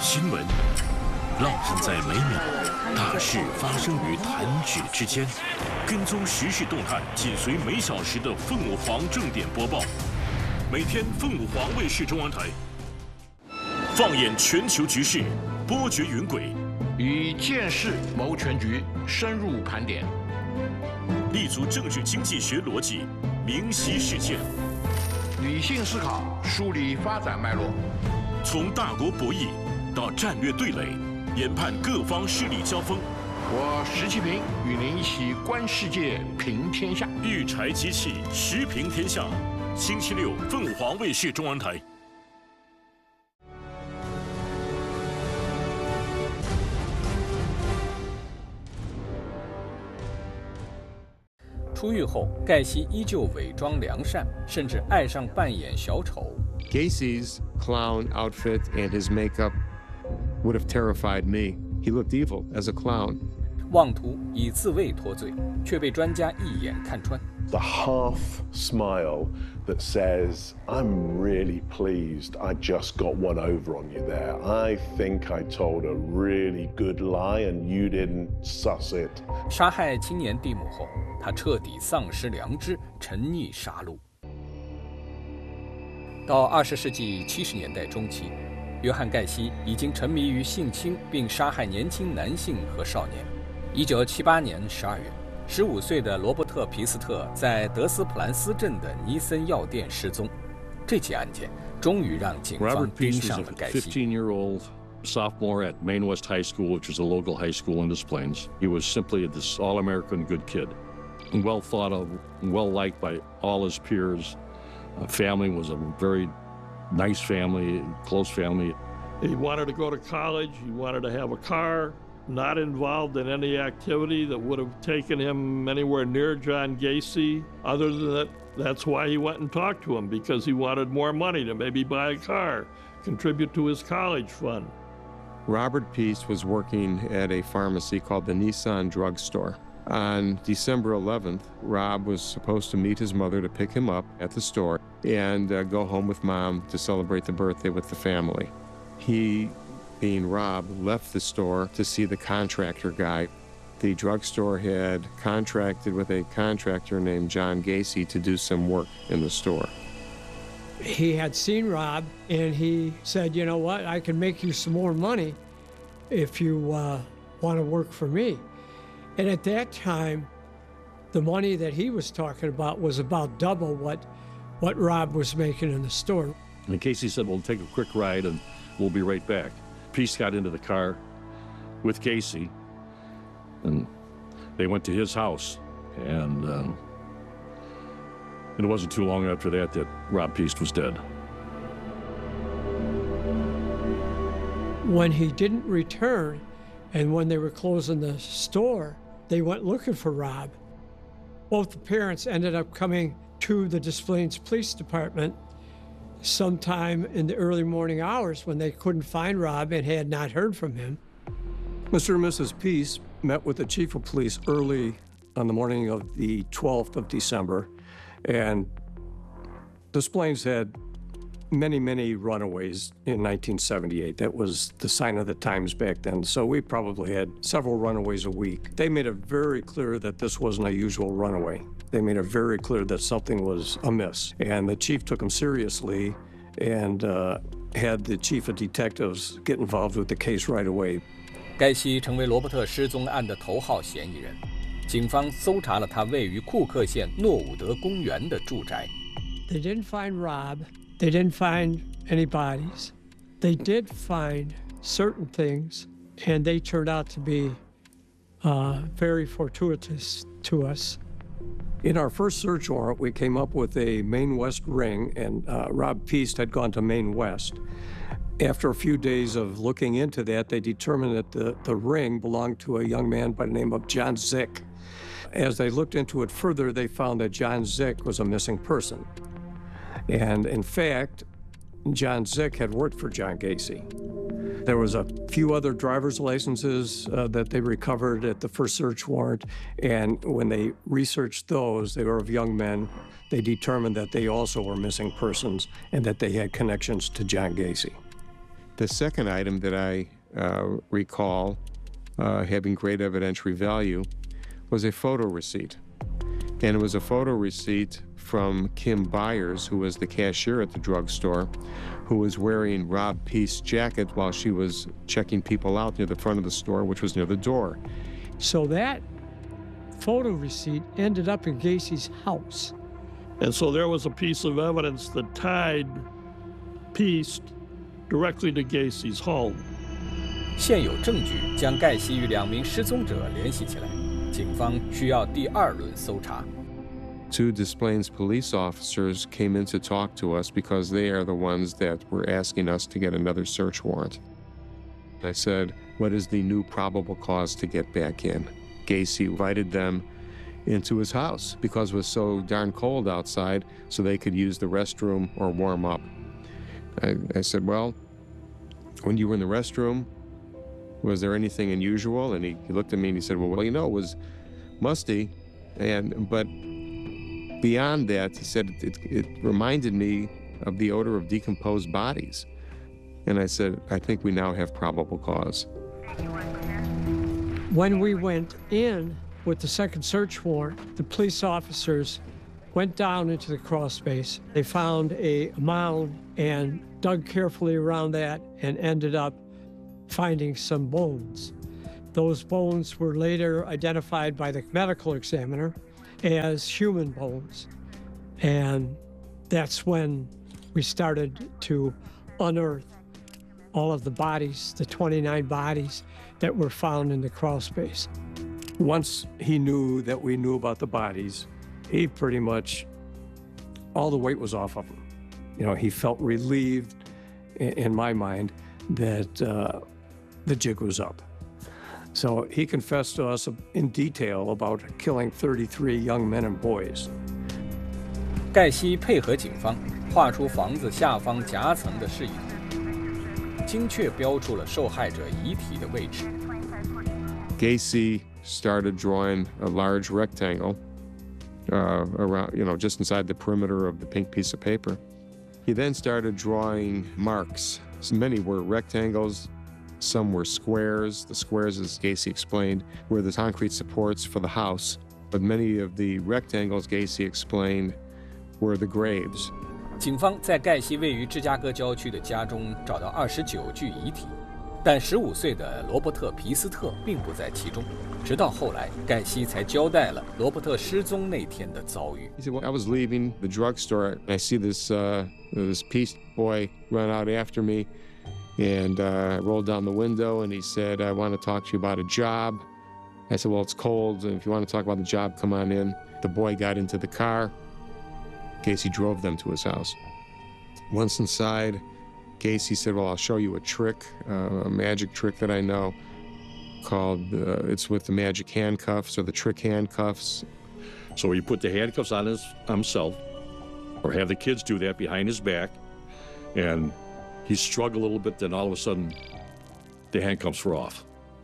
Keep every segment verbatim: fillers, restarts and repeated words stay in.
新闻浪漫在每秒，大事发生于弹指之间。跟踪时事动态，紧随每小时的凤舞凰正点播报。每天凤舞凰卫视中央台，放眼全球局势，波谲云轨， 以见识谋全局，深入盘点， 立足政治经济学逻辑，明晰事件， 理性思考，梳理发展脉络， 从大国博弈到战略对垒，研判各方势力交锋。 我石其平与您一起观世界，评天下。 御柴机器时评天下，星期六凤舞凰卫视中央台。 出狱后，盖西依旧伪装良善，甚至爱上扮演小丑。 Gacy's clown outfit and his makeup would have terrified me. He looked evil as a clown. 妄图以自卫脱罪，却被专家一眼看穿。 The half smile that says, I'm really pleased I just got one over on you there. I think I told a really good lie and you didn't suss it. 杀害青年蒂姆后，他彻底丧失良知，沉溺杀戮。到二十世纪七十年代中期，约翰·盖西已经沉迷于性侵并杀害年轻男性和少年。一九七八年十二月，十五岁的罗伯特·皮斯特在德斯普兰斯镇的尼森药店失踪。这起案件终于让警方盯上了盖西。 fifteen-year-old sophomore at Maine West High School, which is a local high school in Des Plaines. He was simply this all-American good kid, well thought of, well liked by all his peers. Uh, family was a very nice family, close family. He wanted to go to college. He wanted to have a car. Not involved in any activity that would have taken him anywhere near John Gacy. Other than that, that's why he went and talked to him, because he wanted more money to maybe buy a car, contribute to his college fund. Robert Peace was working at a pharmacy called the Nissan Drug Store. On December eleventh, Rob was supposed to meet his mother to pick him up at the store and uh, go home with Mom to celebrate the birthday with the family. He, being Rob, left the store to see the contractor guy. The drugstore had contracted with a contractor named John Gacy to do some work in the store. He had seen Rob, and he said, you know what, I can make you some more money if you uh, want to work for me. And at that time, the money that he was talking about was about double what, what Rob was making in the store. And Casey said, well, take a quick ride and we'll be right back. Peace got into the car with Casey, and they went to his house. And um, it wasn't too long after that that Rob Peace was dead. When he didn't return, and when they were closing the store, they went looking for Rob. Both the parents ended up coming to the Des Plaines Police Department sometime in the early morning hours when they couldn't find Rob and had not heard from him. Mister and Missus Peace met with the chief of police early on the morning of the twelfth of December, and Des Plaines had many, many runaways in nineteen seventy-eight. That was the sign of the times back then. So we probably had several runaways a week. They made it very clear that this wasn't a usual runaway. They made it very clear that something was amiss. And the chief took them seriously and uh, had the chief of detectives get involved with the case right away. 盖西成为罗伯特失踪案的头号嫌疑人。警方搜查了他位于库克县诺伍德公园的住宅。 They didn't find Rob. They didn't find any bodies. They did find certain things, and they turned out to be uh, very fortuitous to us. In our first search warrant, we came up with a Maine West ring, and uh, Rob Peace had gone to Maine West. After a few days of looking into that, they determined that the, the ring belonged to a young man by the name of John Zick. As they looked into it further, they found that John Zick was a missing person. And in fact, John Zick had worked for John Gacy. There was a few other driver's licenses uh, that they recovered at the first search warrant, and when they researched those, they were of young men. They determined that they also were missing persons and that they had connections to John Gacy. The second item that I uh, recall uh, having great evidentiary value was a photo receipt. And it was a photo receipt from Kim Byers, who was the cashier at the drugstore, who was wearing Rob Peace's jacket while she was checking people out near the front of the store, which was near the door. So that photo receipt ended up in Gacy's house. And so there was a piece of evidence that tied Peace directly to Gacy's home. 现有证据将盖西与两名失踪者联系起来，警方需要第二轮搜查。 Two Des Plaines police officers came in to talk to us because they are the ones that were asking us to get another search warrant. I said, what is the new probable cause to get back in? Gacy invited them into his house because it was so darn cold outside, so they could use the restroom or warm up. I, I said, well, when you were in the restroom, was there anything unusual? And he, he looked at me and he said, well, well, you know, it was musty. And, but beyond that, he said, it, it reminded me of the odor of decomposed bodies. And I said, I think we now have probable cause. When we went in with the second search warrant, the police officers went down into the crawl space. They found a mound and dug carefully around that and ended up finding some bones. Those bones were later identified by the medical examiner as human bones. And that's when we started to unearth all of the bodies, the twenty-nine bodies that were found in the crawl space. Once he knew that we knew about the bodies, he pretty much, all the weight was off of him. You know, he felt relieved, in my mind, that uh, the jig was up. So he confessed to us in detail about killing thirty-three young men and boys. 盖西配合警方画出房子下方夹层的示意图，精确标出了受害者遗体的位置。 Gacy started drawing a large rectangle uh, around, you know, just inside the perimeter of the pink piece of paper. He then started drawing marks. So many were rectangles, some were squares. The squares, as Gacy explained, were the concrete supports for the house. But many of the rectangles, Gacy explained, were the graves. 警方在盖西位于芝加哥郊区的家中找到二十九具遗体，但十五岁的罗伯特·皮斯特并不在其中。直到后来，盖西才交代了罗伯特失踪那天的遭遇。 He said, well, I was leaving the drugstore, and I see this, uh, this Peace boy run out after me, and uh, I rolled down the window, and he said, I want to talk to you about a job. I said, well, it's cold, and if you want to talk about the job, come on in. The boy got into the car. Gacy drove them to his house. Once inside, Gacy said, well, I'll show you a trick, uh, a magic trick that I know called, uh, it's with the magic handcuffs or the trick handcuffs. So he put the handcuffs on his, himself, or have the kids do that behind his back, and he struggled a little bit, then all of a sudden, the handcuffs were off.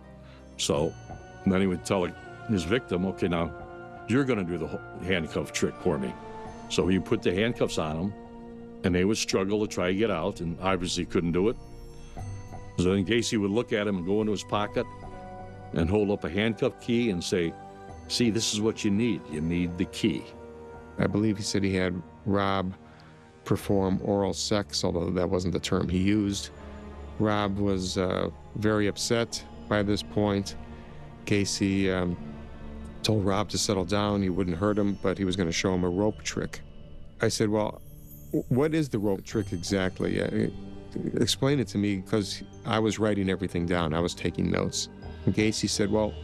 So then he would tell his victim, okay, now you're gonna do the handcuff trick for me. So he put the handcuffs on them, and they would struggle to try to get out, and obviously couldn't do it. So then Gacy would look at him and go into his pocket and hold up a handcuff key and say, see, this is what you need. You need the key. I believe he said he had Rob perform oral sex, although that wasn't the term he used. Rob was uh, very upset by this point. Gacy um, told Rob to settle down. He wouldn't hurt him, but he was going to show him a rope trick. I said, well, what is the rope trick exactly? Uh, explain it to me, because I was writing everything down. I was taking notes. And Gacy said, well,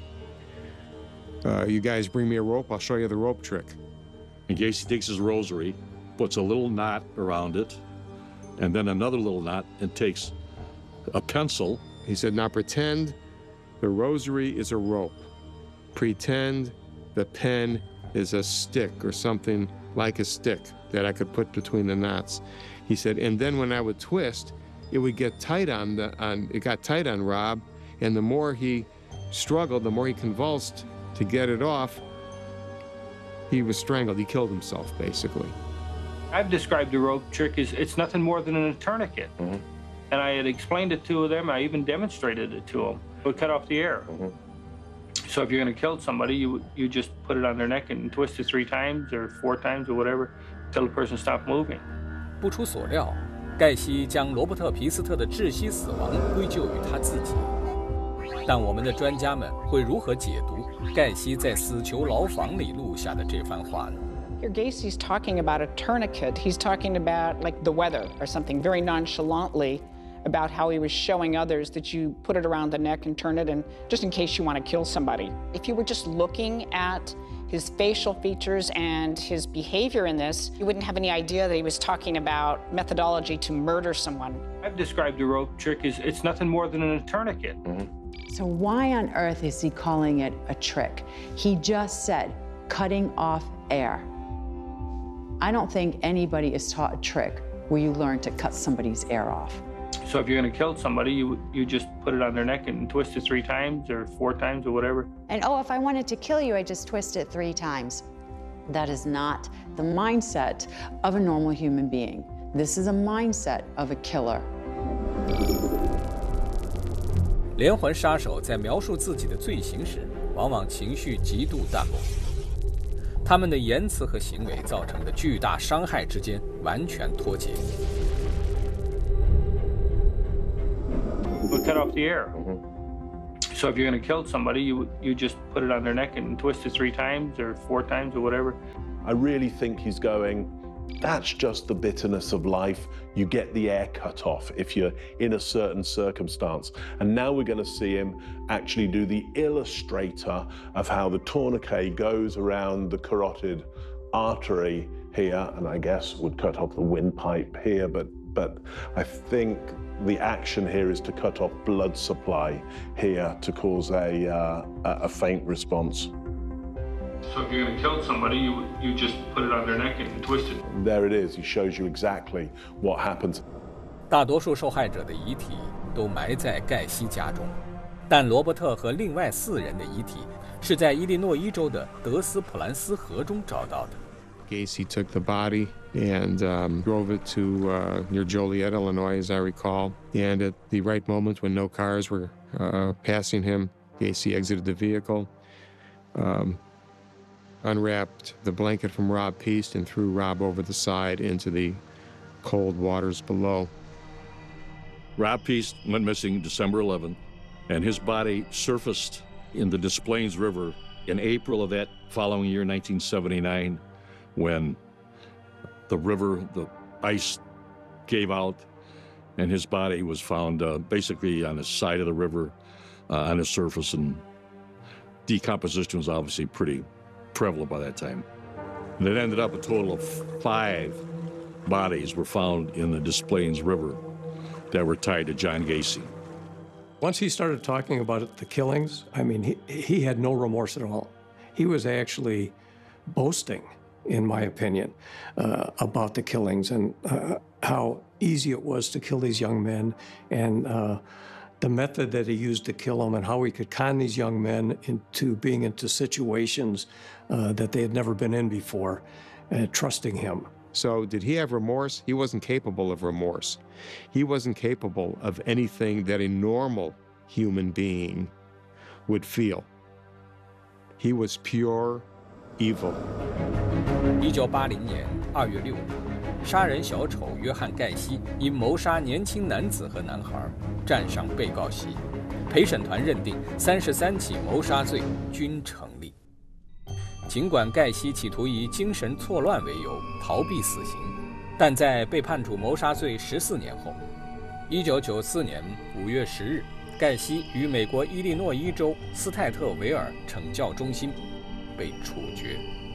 uh, you guys bring me a rope, I'll show you the rope trick. And Gacy takes his rosary, puts a little knot around it, and then another little knot, and takes a pencil. He said, now pretend the rosary is a rope. Pretend the pen is a stick or something like a stick that I could put between the knots. He said, and then when I would twist, it would get tight on the, on, it got tight on Rob, and the more he struggled, the more he convulsed to get it off, he was strangled. He killed himself, basically. I've described the rope trick as it's nothing more than a tourniquet. Mm-hmm. And I had explained it to them. I even demonstrated it to them. We cut off the air. Mm-hmm. So if you're going to kill somebody, you you just put it on their neck and twist it three times or four times or whatever till the person stops moving. 不出所料，盖西将罗伯特·皮斯特的窒息死亡归咎于他自己。但我们的专家们会如何解读盖西在死囚牢房里录下的这番话呢？ Here Gacy's talking about a tourniquet. He's talking about like the weather or something very nonchalantly about how he was showing others that you put it around the neck and turn it and just in case you want to kill somebody. If you were just looking at his facial features and his behavior in this, you wouldn't have any idea that he was talking about methodology to murder someone. I've described the rope trick as it's nothing more than a tourniquet. Mm-hmm. So why on earth is he calling it a trick? He just said cutting off air. I don't think anybody is taught a trick where you learn to cut somebody's air off. So if you're going to kill somebody, you you just put it on their neck and twist it three times or four times or whatever. And oh, if I wanted to kill you, I just twist it three times. That is not the mindset of a normal human being. This is a mindset of a killer. 连环杀手在描述自己的罪行时，往往情绪极度淡漠。他们的言辞和行为造成的巨大伤害之间完全脱节。 We cut off the air. Mm-hmm. So if you're going to kill somebody, you you just put it on their neck and twist it three times or four times or whatever. I really think he's going, that's just the bitterness of life. You get the air cut off if you're in a certain circumstance. And now we're going to see him actually do the illustrator of how the tourniquet goes around the carotid artery here, and I guess would cut off the windpipe here, but but I think the action here is to cut off blood supply here to cause a, uh, a faint response. So if you're going to kill somebody, you you just put it on their neck and twist it. There it is. He shows you exactly what happens. 大多数受害者的遗体都埋在盖西家中，但罗伯特和另外四人的遗体是在伊利诺伊州的德斯普兰斯河中找到的。 Gacy took the body and um, drove it to uh, near Joliet, Illinois, as I recall. And at the right moment, when no cars were uh, passing him, Gacy exited the vehicle, um, unwrapped the blanket from Rob Piest, and threw Rob over the side into the cold waters below. Rob Piest went missing December eleventh, and his body surfaced in the Des Plaines River in April of that following year, nineteen seventy-nine. When the river, the ice gave out, and his body was found uh, basically on the side of the river, uh, on the surface, and decomposition was obviously pretty prevalent by that time. And it ended up a total of five bodies were found in the Des Plaines River that were tied to John Gacy. Once he started talking about the killings, I mean, he, he had no remorse at all. He was actually boasting, in my opinion, uh, about the killings and uh, how easy it was to kill these young men, and uh, the method that he used to kill them, and how he could con these young men into being into situations uh, that they had never been in before, uh, trusting him. So did he have remorse? He wasn't capable of remorse. He wasn't capable of anything that a normal human being would feel. He was pure evil. 一九八零年二月六日，杀人小丑约翰·盖西因谋杀年轻男子和男孩，站上被告席。陪审团认定三十三起谋杀罪均成立。尽管盖西企图以精神错乱为由逃避死刑，但在被判处谋杀罪十四年后，一九九四年五月十日，盖西于美国伊利诺伊州斯泰特维尔惩教中心被处决。